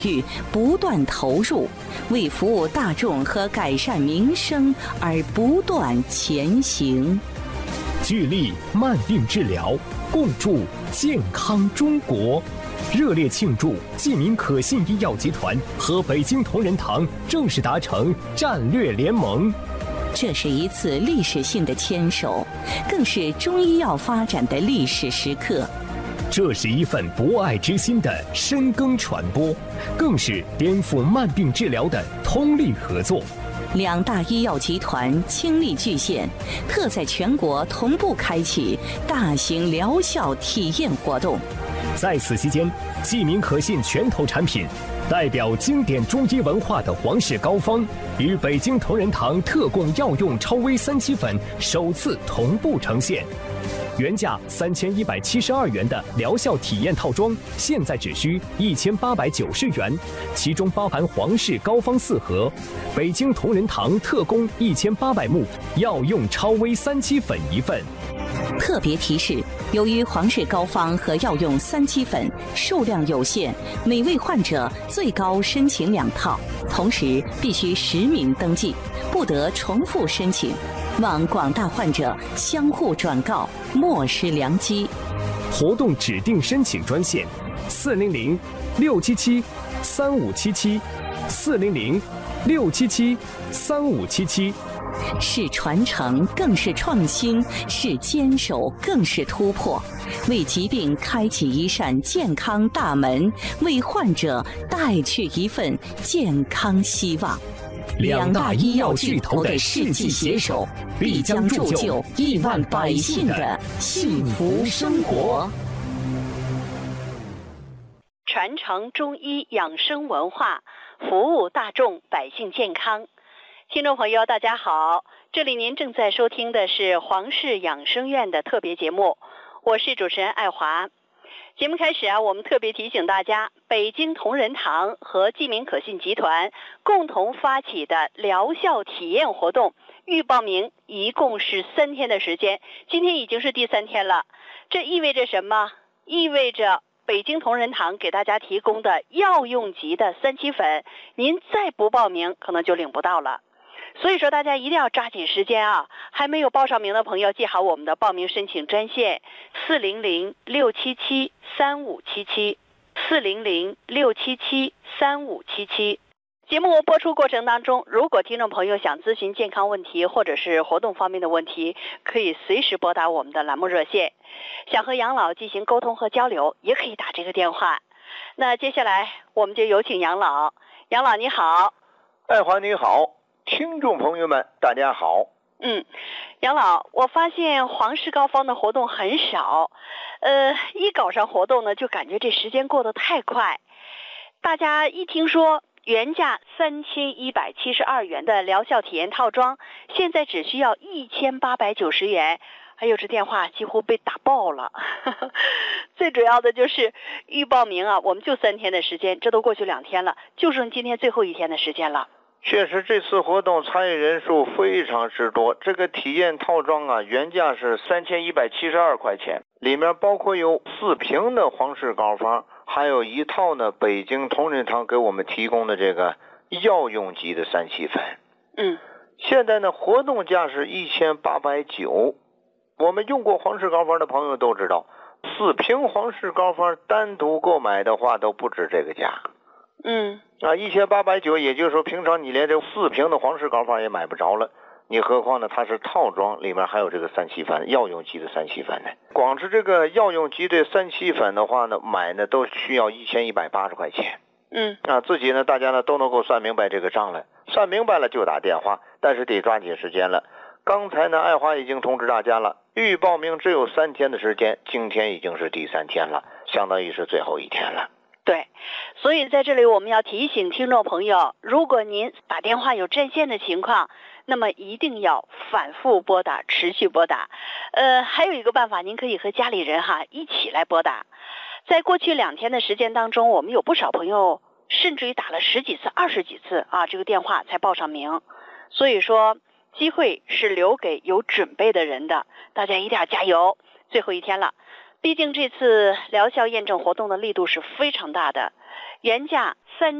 域不断投入，为服务大众和改善民生而不断前行。 聚力慢病治疗，共筑健康中国。热烈庆祝济民可信医药集团和北京同仁堂正式达成战略联盟。 这是一次历史性的牵手，更是中医药发展的历史时刻。 这是一份博爱之心的深耕传播，更是颠覆慢病治疗的通力合作。 两大医药集团倾力巨献，特在全国同步开启大型疗效体验活动。 在此期间，济民可信拳头产品代表经典中医文化的皇氏膏方与北京同仁堂特供药用超微3七粉首次同步呈现。原价3172元的疗效体验套装，现在只需1890元，其中包含皇氏膏方4盒，北京同仁堂特供1800目药用超微3七粉1份。 特别提示：由于皇氏膏方和药用3七粉数量有限，每位患者最高申请2套，同时必须实名登记，不得重复申请。望广大患者相互转告，莫失良机。 活动指定申请专线：400-677-3577，400-677-3577。 是传承，更是创新；是坚守，更是突破。为疾病开启一扇健康大门，为患者带去一份健康希望。 两大医药巨头的世纪携手，必将铸就亿万百姓的幸福生活。 传承中医养生文化，服务大众百姓健康。听众朋友大家好，这里您正在收听的是皇氏养生院的特别节目，我是主持人爱华。节目开始我们特别提醒大家，北京同仁堂和济民可信集团共同发起的疗效体验活动，预报名一共是3天的时间，今天已经是第3天了。这意味着什么？意味着北京同仁堂给大家提供的药用级的3七粉，您再不报名可能就领不到了。所以说大家一定要抓紧时间还没有报上名的朋友，记好我们的报名申请专线：400-677-3577，400-677-3577。节目播出过程当中，如果听众朋友想咨询健康问题或者是活动方面的问题，可以随时拨打我们的栏目热线。想和杨老进行沟通和交流，也可以打这个电话。那接下来我们就有请杨老。杨老你好。 爱华你好，听众朋友们大家好。 杨老，我发现皇氏膏方的活动很少，一搞上活动呢，就感觉这时间过得太快。大家一听说原价3172元的疗效体验套装，现在只需要1890元，哎呦，这电话几乎被打爆了。最主要的就是预报名我们就3天的时间，这都过去2天了，就剩今天最后1天的时间了。 确实这次活动参与人数非常之多，这个体验套装原价是3172块钱，里面包括有4瓶的皇氏膏方，还有1套呢北京同仁堂给我们提供的这个药用级的3七粉。现在呢活动价是1890，我们用过皇氏膏方的朋友都知道，4瓶皇氏膏方单独购买的话都不止这个价。1890，也就是说平常你连这4瓶的皇氏膏方也买不着了，你何况呢它是套装，里面还有这个3七粉，药用级的3七粉呢。光是这个药用级的3七粉的话呢，买呢都需要1180块钱。自己呢大家呢都能够算明白这个账了，算明白了就打电话，但是得抓紧时间了。刚才呢爱华已经通知大家了，预报名只有3天的时间，今天已经是第3天了，相当于是最后1天了。 对，所以在这里我们要提醒听众朋友，如果您打电话有占线的情况，那么一定要反复拨打，持续拨打。还有一个办法，您可以和家里人一起来拨打。在过去2天的时间当中，我们有不少朋友甚至于打了10几次、20几次这个电话才报上名。所以说机会是留给有准备的人的，大家一定要加油。最后1天了， 毕竟这次疗效验证活动的力度是非常大的，原价